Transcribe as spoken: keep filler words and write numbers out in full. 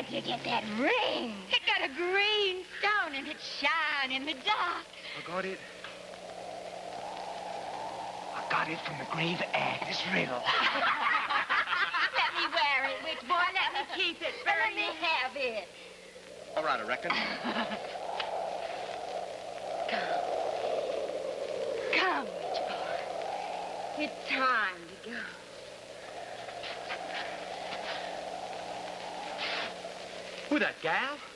Where'd you get that ring? It got a green stone and it shine in the dark. I got it. I got it from the grave of Agnes Riddle. Let me wear it, witch boy. Let me keep it. Let me have it. All right, I reckon. Come. Come, witch boy. It's time to go. Who, that gal?